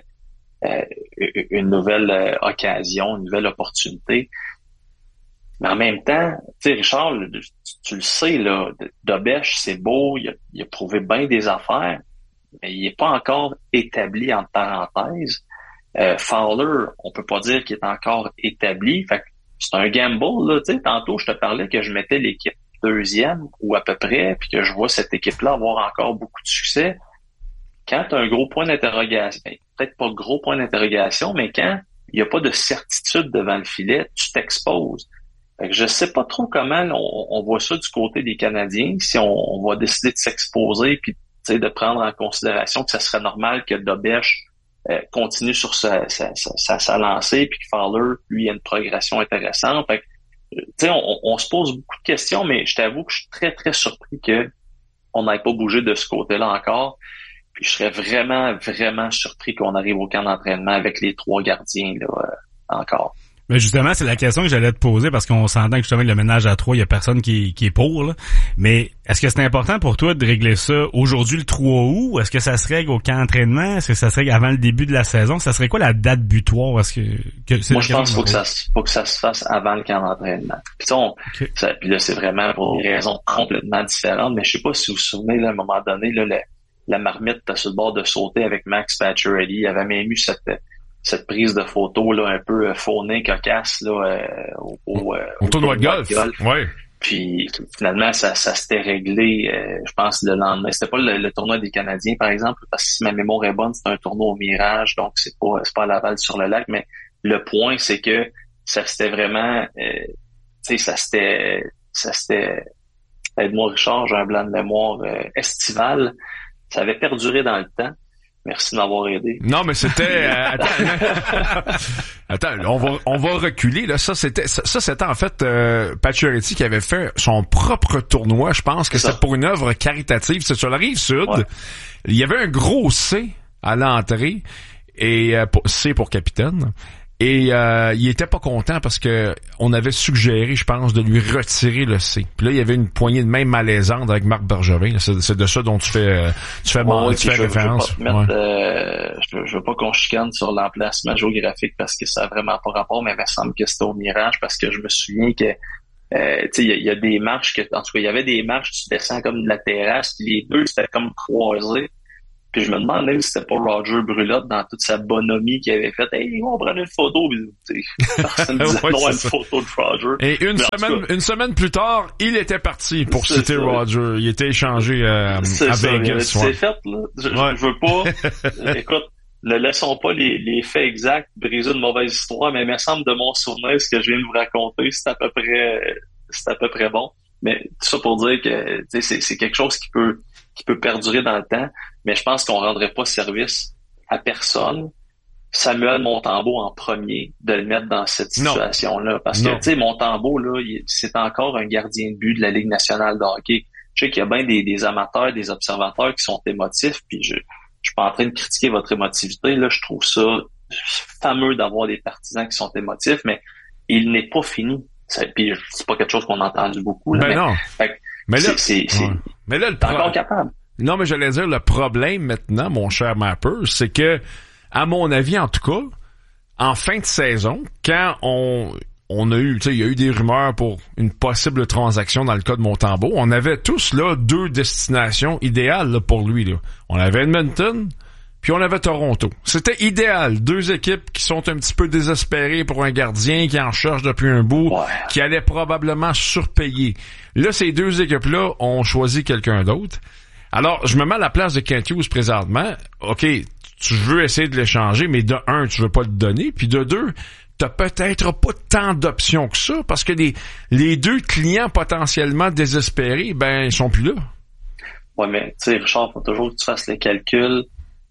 nouvelle occasion, une nouvelle opportunité. Mais en même temps, tu sais, Richard, tu le sais, là, Dobèche, c'est beau, il a prouvé bien des affaires, mais il n'est pas encore établi en parenthèse. Fowler, on peut pas dire qu'il est encore établi. Fait que c'est un gamble, là, tu sais. Tantôt, je te parlais que je mettais l'équipe 2e ou à peu près, puis que je vois cette équipe-là avoir encore beaucoup de succès. Quand tu as un gros point d'interrogation, peut-être pas gros point d'interrogation, mais quand il n'y a pas de certitude devant le filet, tu t'exposes. Fait que je sais pas trop comment on voit ça du côté des Canadiens, si on va décider de s'exposer puis de prendre en considération que ça serait normal que Dobèche continue sur sa lancée, puis que Fowler, lui, a une progression intéressante. Fait que, on se pose beaucoup de questions, mais je t'avoue que je suis très, très surpris que on n'aille pas bougé de ce côté-là encore. Puis je serais vraiment, vraiment surpris qu'on arrive au camp d'entraînement avec les 3 gardiens là, encore. Mais justement, c'est la question que j'allais te poser, parce qu'on s'entend que justement le ménage à 3, il y a personne qui est pour, là. Mais est-ce que c'est important pour toi de régler ça aujourd'hui le 3 août, ou est-ce que ça se règle au camp d'entraînement? Est-ce que ça se règle avant le début de la saison? Ça serait quoi la date butoir? Moi, je pense qu'il faut que ça se fasse avant le camp d'entraînement. Puis puis là, c'est vraiment pour des raisons complètement différentes, mais je sais pas si vous vous souvenez, là, à un moment donné, là, la marmite était sur le bord de sauter avec Max Pacioretty. Il avait même eu cette prise de photo là un peu faunée, cocasse là au tournoi de golf. Ouais. Puis finalement ça s'était réglé, je pense le lendemain. C'était pas le tournoi des Canadiens par exemple, parce que si ma mémoire est bonne, c'était un tournoi au Mirage, donc c'est pas à Laval sur le lac, mais le point c'est que ça s'était vraiment ça s'était aide-moi Richard, j'ai un blanc de mémoire estival. Ça avait perduré dans le temps. Merci de m'avoir aidé. Non, mais c'était... attends, on va reculer. Là. Ça, c'était en fait Pacioretty qui avait fait son propre tournoi. Je pense que c'était pour une œuvre caritative. C'est sur la Rive-Sud. Ouais. Il y avait un gros C à l'entrée. Et C pour capitaine. Et il était pas content parce que on avait suggéré, je pense, de lui retirer le C. Puis là, il y avait une poignée de main malaisante avec Marc Bergevin. C'est de ça dont tu fais référence. Je veux pas qu'on chicane sur l'emplacement géographique parce que ça a vraiment pas rapport, mais il me semble que c'était au Mirage parce que je me souviens que il y a des marches en tout cas, il y avait des marches, tu descends comme de la terrasse, puis les deux, c'était comme croisés. Puis je me demandais si c'était pas Roger Brulotte dans toute sa bonhomie qui avait fait « Hey, on prend une photo. » Personne ne disait non à une photo de Roger. Et une semaine plus tard, il était parti pour citer Roger. Il était échangé à Vegas. C'est fait, là. Je veux pas... Écoute, ne laissons pas les faits exacts briser une mauvaise histoire, mais il me semble de mon souvenir, ce que je viens de vous raconter, c'est à peu près bon. Mais tout ça pour dire que c'est quelque chose qui peut perdurer dans le temps, mais je pense qu'on rendrait pas service à personne. Samuel Montembeault en premier, de le mettre dans cette situation-là. Parce que, tu sais, Montembeault, là, c'est encore un gardien de but de la Ligue nationale de hockey. Je sais qu'il y a bien des amateurs, des observateurs qui sont émotifs, puis je suis pas en train de critiquer votre émotivité, là, je trouve ça fameux d'avoir des partisans qui sont émotifs, mais il n'est pas fini. Puis c'est pas quelque chose qu'on a entendu beaucoup, là. Mais là, t'es encore capable. Non, mais j'allais dire, le problème maintenant, mon cher Mapper, c'est que, à mon avis, en tout cas, en fin de saison, quand on a eu, tu sais, il y a eu des rumeurs pour une possible transaction dans le cas de Montembeault, on avait tous, là, 2 destinations idéales, là, pour lui, là. On avait Edmonton, puis on avait Toronto. C'était idéal. 2 équipes qui sont un petit peu désespérées pour un gardien qui en cherche depuis un bout, qui allait probablement surpayer. Là, ces 2 équipes-là ont choisi quelqu'un d'autre. Alors, je me mets à la place de Kent Hughes présentement. OK, tu veux essayer de l'échanger, mais de 1, tu veux pas le donner, puis de 2, t'as peut-être pas tant d'options que ça, parce que les 2 clients potentiellement désespérés, ben, ils sont plus là. Ouais, mais, tu sais, Richard, faut toujours que tu fasses les calculs.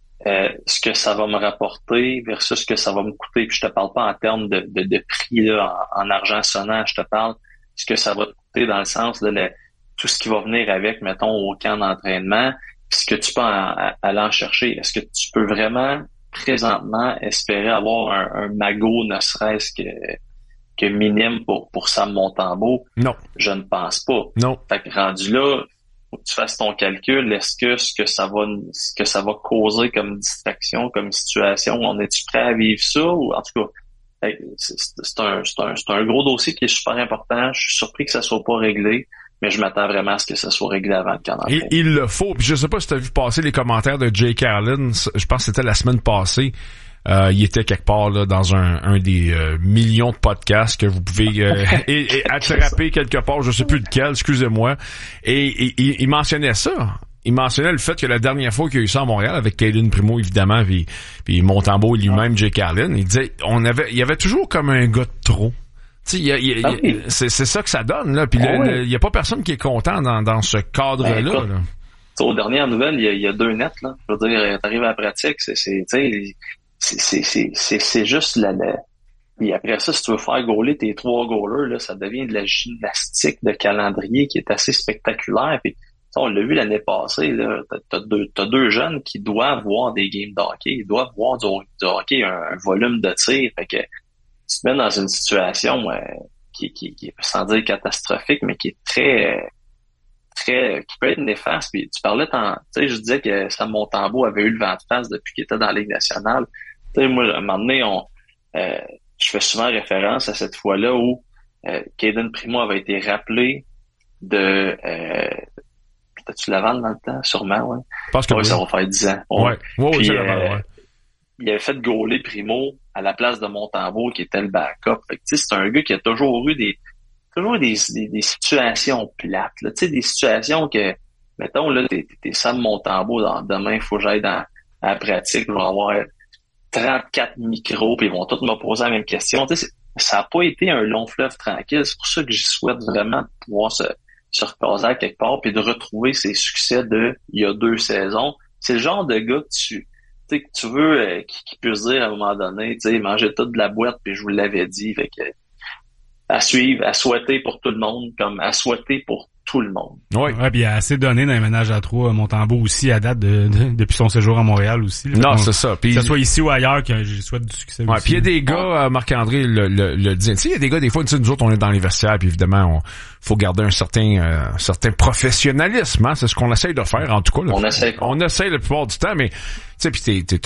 Ce que ça va me rapporter versus ce que ça va me coûter. Puis je te parle pas en termes de prix là, en argent sonnant, je te parle ce que ça va te coûter dans le sens de tout ce qui va venir avec, mettons, au camp d'entraînement, puis ce que tu peux aller en chercher. Est-ce que tu peux vraiment présentement espérer avoir un magot, ne serait-ce que minime pour Sam Montembeault? Non. Je ne pense pas. Non. Fait que rendu là, faut que tu fasses ton calcul. Est-ce que ce que ça va causer comme distraction, comme situation, on est-tu prêt à vivre ça? Ou en tout cas, c'est un gros dossier qui est super important. Je suis surpris que ça soit pas réglé, mais je m'attends vraiment à ce que ça soit réglé avant le camp d'entraînement. Il le faut. Puis je sais pas si tu as vu passer les commentaires de Jake Allen. Je pense que c'était la semaine passée. Il était quelque part là dans un des millions de podcasts que vous pouvez et attraper quelque part, je sais plus lequel, excusez-moi. Et il mentionnait ça. Il mentionnait le fait que la dernière fois qu'il y a eu ça à Montréal avec Cayden Primo évidemment, puis Montembeault et lui-même Jake Allen, il disait il y avait toujours comme un gars de trop. Tu sais, c'est ça que ça donne là. Puis il y a pas personne qui est content dans ce cadre-là. Écoute, là. Aux dernières nouvelles, il y a 2 nets là. Je veux dire, t'arrives à la pratique, c'est juste et après ça, si tu veux faire gauler tes 3 goalers, là, ça devient de la gymnastique de calendrier qui est assez spectaculaire. Puis, on l'a vu l'année passée, là, t'as 2 jeunes qui doivent voir des games de hockey, ils doivent voir du hockey, un volume de tir. Fait que tu te mets dans une situation qui sans dire catastrophique, mais qui est qui peut être néfaste. Puis tu parlais, tu sais, je disais que Sam Montembeault avait eu le vent de face depuis qu'il était dans la Ligue nationale. Tu sais, moi, à un moment donné, je fais souvent référence à cette fois-là où Cayden Primo avait été rappelé de peut-être-tu Laval dans le temps, sûrement, ouais. Parce que ça va faire 10 ans. Ouais. Puis, il avait fait gauler Primo à la place de Montembeault qui était le backup. Fait que, tu sais, c'est un gars qui a toujours eu des situations plates, là. Tu sais, des situations que, mettons, là, t'es Sam Montembeault, demain, il faut que j'aille dans la pratique, je vais avoir 34 micros, puis ils vont tous me poser la même question. Tu sais, ça n'a pas été un long fleuve tranquille. C'est pour ça que j'y souhaite vraiment de pouvoir se reposer à quelque part, puis de retrouver ses succès il y a 2 saisons. C'est le genre de gars que tu veux qui puisse dire à un moment donné, tu sais, manger toute de la boîte, puis je vous l'avais dit, fait que à suivre, à souhaiter pour tout le monde, comme à souhaiter pour tout le monde. Ouais, puis il a assez donné dans les ménages à trois. Montembeault aussi, à date, depuis son séjour à Montréal aussi. Là, non, c'est ça. Puis, que ce soit ici ou ailleurs, que je souhaite du succès aussi. Puis il y a des gars, Marc-André le dit. Tu sais, il y a des gars, des fois, nous autres, on est dans les vestiaires, puis évidemment, faut garder un certain professionnalisme, hein. C'est ce qu'on essaye de faire, en tout cas. Là. On essaye la plupart du temps, mais, tu sais, puis t'es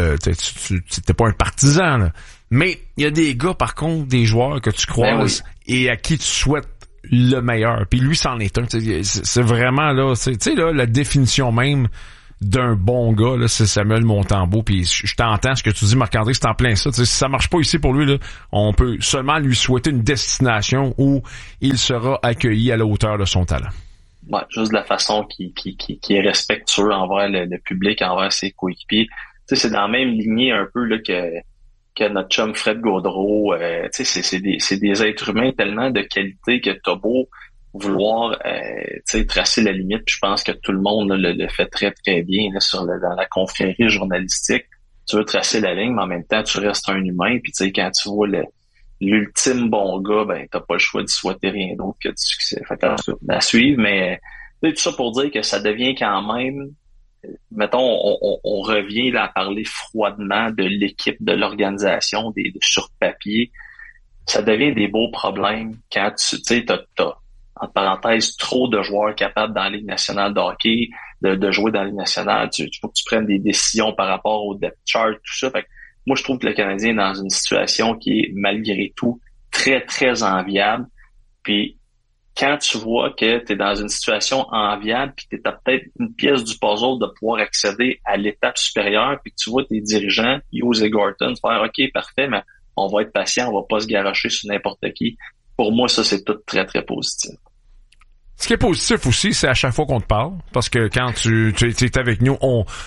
pas un partisan, là. Mais il y a des gars, par contre, des joueurs que tu croises et à qui tu souhaites le meilleur. Puis lui, c'en est un. C'est vraiment là, tu sais là, la définition même d'un bon gars, là, c'est Samuel Montembeault. Puis je t'entends ce que tu dis, Marc-André, c'est en plein ça. T'sais, si ça marche pas ici pour lui, là, on peut seulement lui souhaiter une destination où il sera accueilli à la hauteur de son talent. Ouais, juste de la façon qui est respectueux envers le public, envers ses coéquipiers. Tu sais, c'est dans la même lignée un peu là que notre chum Fred Gaudreau. Tu sais, c'est des êtres humains tellement de qualité que t'as beau vouloir tracer la limite. Puis je pense que tout le monde là, le fait très très bien là, dans la confrérie journalistique. Tu veux tracer la ligne, mais en même temps tu restes un humain. Puis tu sais, quand tu vois l'ultime bon gars, ben t'as pas le choix d'y souhaiter rien d'autre que du succès. Fait à suivre, mais tout ça pour dire que ça devient quand même, mettons, on revient là à parler froidement de l'équipe, de l'organisation, sur papier. Ça devient des beaux problèmes quand tu sais, t'as entre parenthèses, trop de joueurs capables dans la Ligue nationale de hockey, de jouer dans la Ligue nationale. Tu faut que tu prennes des décisions par rapport au depth chart, tout ça. Fait que moi, je trouve que le Canadien est dans une situation qui est, malgré tout, très, très enviable. Puis, quand tu vois que tu es dans une situation enviable, puis que tu as peut-être une pièce du puzzle de pouvoir accéder à l'étape supérieure, puis que tu vois tes dirigeants, Hughes et Gorton, faire « OK, parfait, mais on va être patient, on va pas se garocher sur n'importe qui ». Pour moi, ça, c'est tout très, très positif. Ce qui est positif aussi, c'est à chaque fois qu'on te parle, parce que quand tu es avec nous,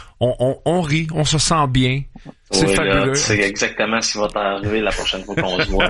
on rit, on se sent bien. C'est fabuleux. C'est exactement ce qui va t'arriver la prochaine fois qu'on se voit.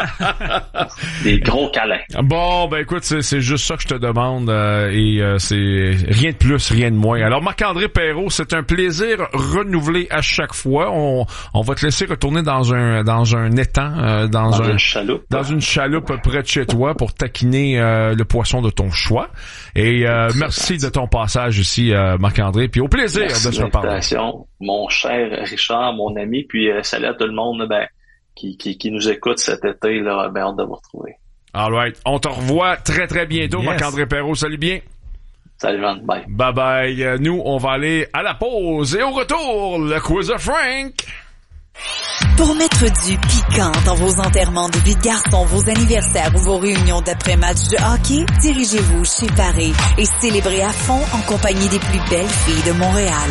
Hein. Des gros câlins. Bon, ben écoute, c'est juste ça que je te demande et c'est rien de plus, rien de moins. Alors Marc-André Perreault, c'est un plaisir renouvelé à chaque fois. On va te laisser retourner dans un étang, dans une chaloupe près de chez toi pour taquiner le poisson de ton choix. Et merci de ton passage ici, Marc-André. Puis au plaisir de se reparler. Mon cher Richard, mon ami, puis salut à tout le monde qui nous écoute cet été, là, hâte de vous retrouver. All right. On te revoit très très bientôt, yes. Marc-André Perreault. Salut bien. Salut Van, bye. Bye bye. Nous, on va aller à la pause et au retour, le quiz de Frank. Pour mettre du piquant dans vos enterrements de vie de garçon, vos anniversaires ou vos réunions d'après-match de hockey, dirigez-vous chez Paris et célébrez à fond en compagnie des plus belles filles de Montréal.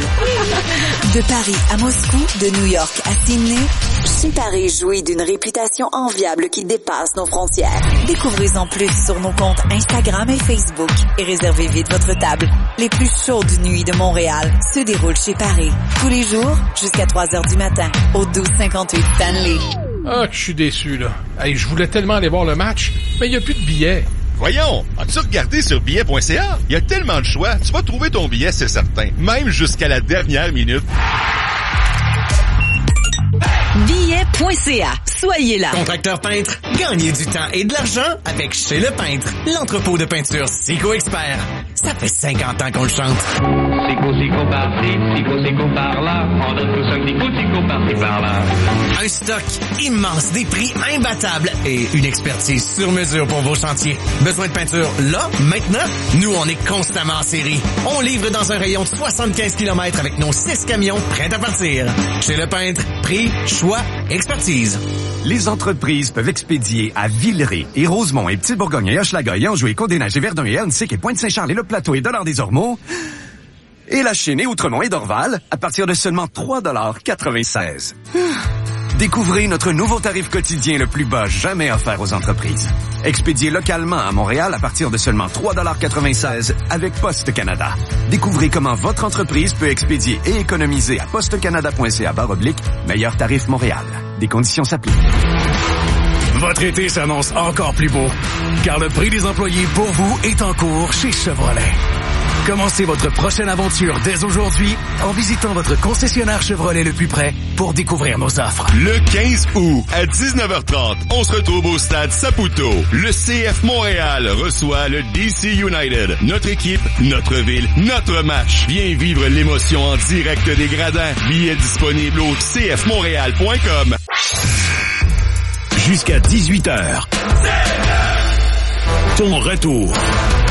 De Paris à Moscou, de New York à Sydney, chez Paris jouit d'une réputation enviable qui dépasse nos frontières. Découvrez-en plus sur nos comptes Instagram et Facebook et réservez vite votre table. Les plus chaudes nuits de Montréal se déroulent chez Paris, tous les jours jusqu'à 3h du matin, au 1258 Stanley. Ah, je suis déçu, là. Hey, je voulais tellement aller voir le match, mais il n'y a plus de billets. Voyons, as-tu regardé sur billet.ca? Il y a tellement de choix, tu vas trouver ton billet, c'est certain. Même jusqu'à la dernière minute. Billet.ca. Soyez là. Contracteur peintre, gagnez du temps et de l'argent avec Chez Le Peintre, l'entrepôt de peinture Sico Expert. Ça fait 50 ans qu'on le chante. Sico par-ci, Sico par-là. On donne tous un petit coup de Sico par-ci par-là. Un stock immense, des prix imbattables et une expertise sur mesure pour vos chantiers. Besoin de peinture là, maintenant? Nous, on est constamment en série. On livre dans un rayon de 75 km avec nos 6 camions prêts à partir. Chez Le Peintre, prix, choix, expertise. Les entreprises peuvent expédier à Villeray et Rosemont et Petite-Bourgogne et Hochelaga et Anjou et Côte-des-Neiges et Verdun et Annecy et Pointe-Saint-Charles et Le Plateau et Dollard-des-Ormeaux et La Chine et Outremont et Dorval à partir de seulement 3,96 $. Découvrez notre nouveau tarif quotidien le plus bas jamais offert aux entreprises. Expédié localement à Montréal à partir de seulement 3,96 $ avec Poste Canada. Découvrez comment votre entreprise peut expédier et économiser à postecanada.ca/meilleur tarif Montréal. Des conditions s'appliquent. Votre été s'annonce encore plus beau, car le prix des employés pour vous est en cours chez Chevrolet. Commencez votre prochaine aventure dès aujourd'hui en visitant votre concessionnaire Chevrolet le plus près pour découvrir nos offres. Le 15 août à 19h30, on se retrouve au stade Saputo. Le CF Montréal reçoit le DC United. Notre équipe, notre ville, notre match. Viens vivre l'émotion en direct des gradins. Billets disponibles au cfmontréal.com. Jusqu'à 18h. Ton retour